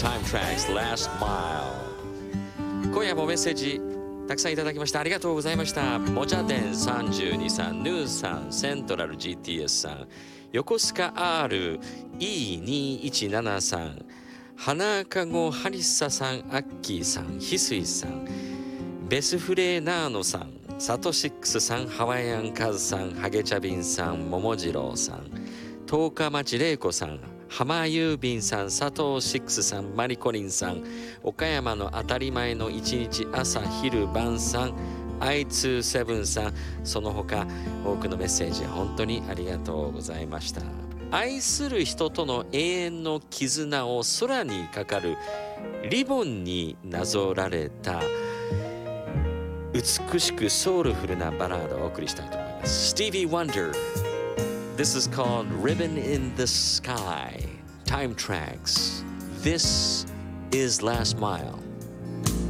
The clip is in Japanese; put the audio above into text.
Time Tracks Last Mile。今夜もメッセージたくさんいただきました。ありがとうございました。モジャデン32さん、ヌーさん、セントラル GTS さん、横須賀 RE2173 さん、花かごハリッサさん、アッキーさん、翡翠さん、ベスフレーナーノさん、サトシックスさん、ハワイアンカズさん、ハゲチャビンさん、桃次郎さん、十日町玲子さん、浜郵便さん、佐藤シックスさん、マリコリンさん、岡山の当たり前の一日朝昼晩さん、I27 さん、その他多くのメッセージ本当にありがとうございました。愛する人との永遠の絆を空にかかるリボンになぞられた美しくソウルフルなバラードをお送りしたいと思います。Stevie Wonder, This is called Ribbon in the Sky. Time Tracks. This is Last Mile.